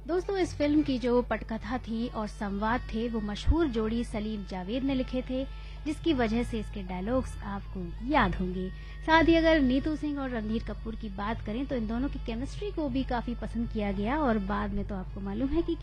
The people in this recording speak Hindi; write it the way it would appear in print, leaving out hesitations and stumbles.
दोस्तों, इस फिल्म की जो पटकथा थी और संवाद थे वो मशहूर जोड़ी सलीम जावेद ने लिखे थे, जिसकी वजह से इसके डायलॉग्स आपको याद होंगे। साथ ही अगर नीतू सिंह और रणधीर कपूर की बात करें तो इन दोनों की केमिस्ट्री को भी काफी पसंद किया गया और बाद में तो आपको मालूम है कि